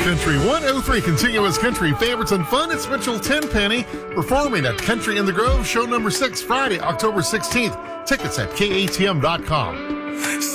Country 103 Continuous Country Favorites and Fun. It's Mitchell Tenpenny performing at Country in the Grove, show number 6, Friday, October 16th. Tickets at katm.com.